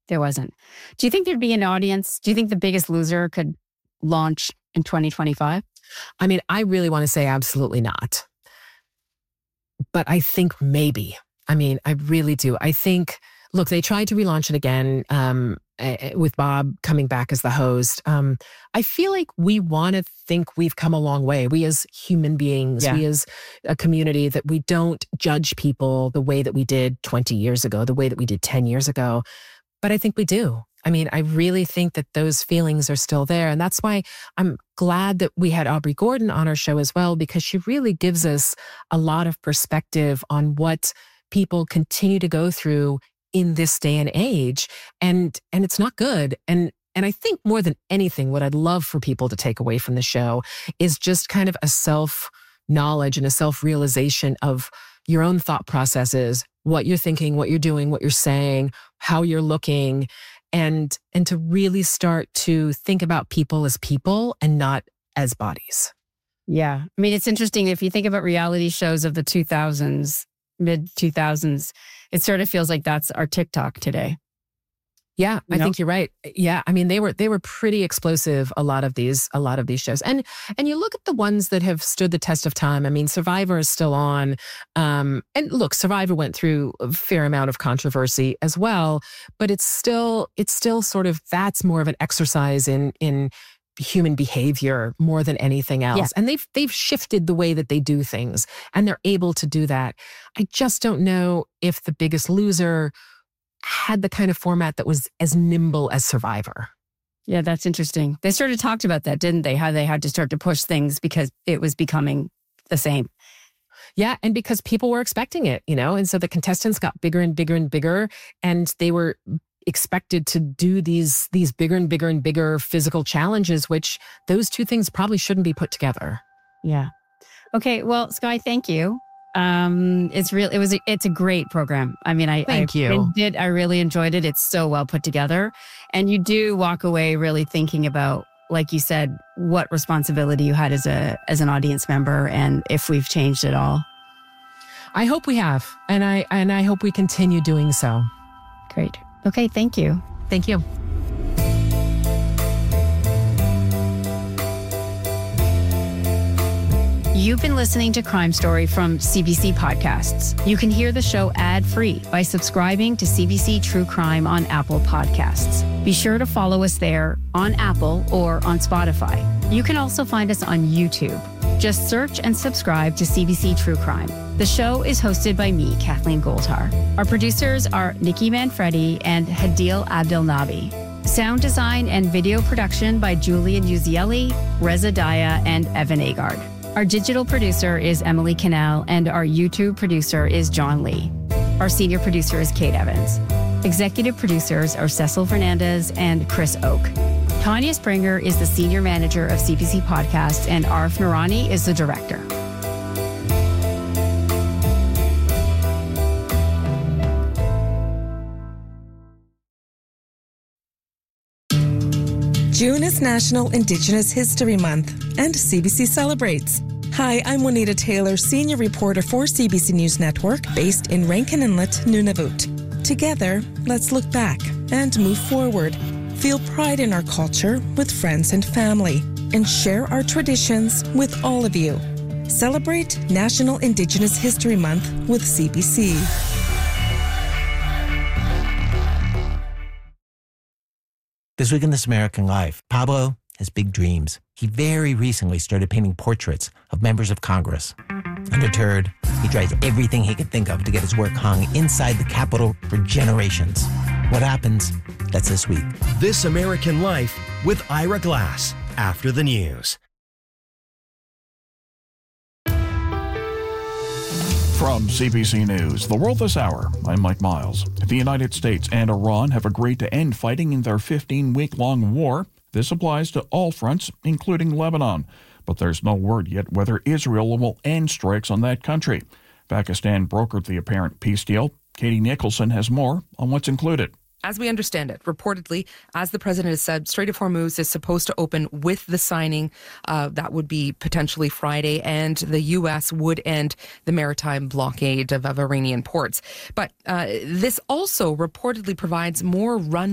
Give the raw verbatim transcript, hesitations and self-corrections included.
There wasn't. Do you think there'd be an audience? Do you think The Biggest Loser could launch in twenty twenty-five? I mean, I really want to say absolutely not. But I think maybe. I mean, I really do. I think, look, they tried to relaunch it again um, with Bob coming back as the host. Um, I feel like we want to think we've come a long way. We as human beings, Yeah. we as a community, that we don't judge people the way that we did twenty years ago, the way that we did ten years ago. But I think we do. I mean, I really think that those feelings are still there. And that's why I'm glad that we had Aubrey Gordon on our show as well, because she really gives us a lot of perspective on what people continue to go through in this day and age. And, and it's not good. And, and I think more than anything, what I'd love for people to take away from the show is just kind of a self-knowledge and a self-realization of your own thought processes, what you're thinking, what you're doing, what you're saying, how you're looking, and and to really start to think about people as people and not as bodies. Yeah. I mean, it's interesting. If you think about reality shows of the two thousands, mid two thousands, it sort of feels like that's our TikTok today. Yeah, You I know? think you're right. Yeah, I mean, they were they were pretty explosive. A lot of these, a lot of these shows, and and you look at the ones that have stood the test of time. I mean, Survivor is still on, um, and look, Survivor went through a fair amount of controversy as well, but it's still it's still sort of that's more of an exercise in in human behavior more than anything else. Yeah. And they've they've shifted the way that they do things, and they're able to do that. I just don't know if The Biggest Loser had the kind of format that was as nimble as Survivor. Yeah, that's interesting. They sort of talked about that, didn't they? How they had to start to push things because it was becoming the same. Yeah, and because people were expecting it, you know, and so the contestants got bigger and bigger and bigger, and they were expected to do these these bigger and bigger and bigger physical challenges, which those two things probably shouldn't be put together. Yeah. Okay. Well, Skye, thank you. Um, it's real. It was. A, it's a great program. I mean, I Thank I you. did. I really enjoyed it. It's so well put together, and you do walk away really thinking about, like you said, what responsibility you had as a as an audience member, and if we've changed at all. I hope we have, and I and I hope we continue doing so. Great. Okay. Thank you. Thank you. You've been listening to Crime Story from C B C Podcasts. You can hear the show ad-free by subscribing to C B C True Crime on Apple Podcasts. Be sure to follow us there on Apple or on Spotify. You can also find us on YouTube. Just search and subscribe to C B C True Crime. The show is hosted by me, Kathleen Goldhar. Our producers are Nikki Manfredi and Hadil Abdelnabi. Sound design and video production by Julian Uzielli, Reza Daya, and Evan Agard. Our digital producer is Emily Cannell, and our YouTube producer is John Lee. Our senior producer is Kate Evans. Executive producers are Cecil Fernandez and Chris Oak. Tanya Springer is the senior manager of C B C Podcasts, and Arif Noorani is the director. June is National Indigenous History Month, and C B C celebrates. Hi, I'm Juanita Taylor, senior reporter for C B C News Network, based in Rankin Inlet, Nunavut. Together, let's look back and move forward. Feel pride in our culture with friends and family, and share our traditions with all of you. Celebrate National Indigenous History Month with C B C. This week in This American Life, Pablo has big dreams. He very recently started painting portraits of members of Congress. Undeterred, he tries everything he can think of to get his work hung inside the Capitol for generations. What happens? That's this week. This American Life with Ira Glass, after the news. From C B C News, The World This Hour, I'm Mike Miles. The United States and Iran have agreed to end fighting in their fifteen-week-long war. This applies to all fronts, including Lebanon. But there's no word yet whether Israel will end strikes on that country. Pakistan brokered the apparent peace deal. Katie Nicholson has more on what's included. As we understand it, reportedly, as the president has said, Strait of Hormuz is supposed to open with the signing. Uh, that would be potentially Friday, and the U S would end the maritime blockade of, of Iranian ports. But uh, this also reportedly provides more run